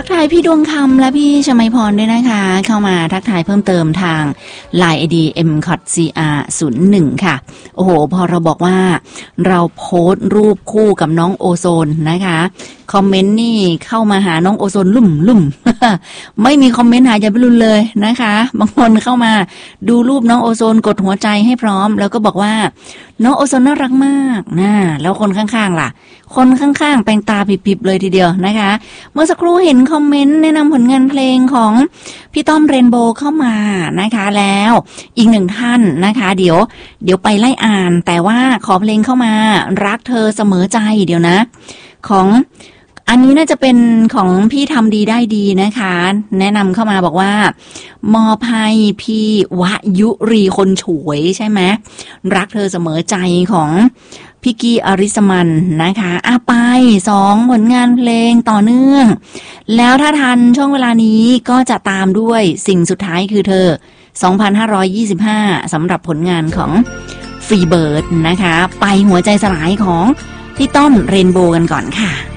กทายพี่ดวงคำและพี่ชมัยพรด้วยนะคะเข้ามาทักทายเพิ่มเติมทาง LINE ID mcotcr01 ค่ะโอ้โหพอเราบอกว่าเราโพสต์รูปคู่กับน้องโอโซนนะคะคอมเมนต์นี่เข้ามาหาน้องโอโซนลุ่ม ไม่มีคอมเมนต์หาอย่าไปรุนเลยนะคะบางคนเข้ามาดูรูปน้องโอโซนกดหัวใจให้พร้อมแล้วก็บอกว่าน้องโอโซนน่ารักมากนะแล้วคนข้างๆล่ะคนข้างๆแปลงตาปิบๆเลยทีเดียวนะคะเมื่อสักครู่เห็นคอมเมนต์แนะนำผลงานเพลงของพี่ต้อมเรนโบว์เข้ามานะคะแล้วอีกหนึ่งท่านนะคะเดี๋ยวไปไล่อ่านแต่ว่าขอเพลงเข้ามารักเธอเสมอใจเดี๋ยวนะของอันนี้น่าจะเป็นของพี่ทำดีได้ดีนะคะแนะนำเข้ามาบอกว่ามอบให้พี่วยุรีคนฉวยใช่ไหมรักเธอเสมอใจของพี่กี้อริสมันนะคะไป2ผลงานเพลงต่อเนื่องแล้วถ้าทันช่วงเวลานี้ก็จะตามด้วยสิ่งสุดท้ายคือเธอ2525สำหรับผลงานของฟรีเบิร์ดนะคะไปหัวใจสลายของพี่ต้อมเรนโบว์กันก่อนค่ะ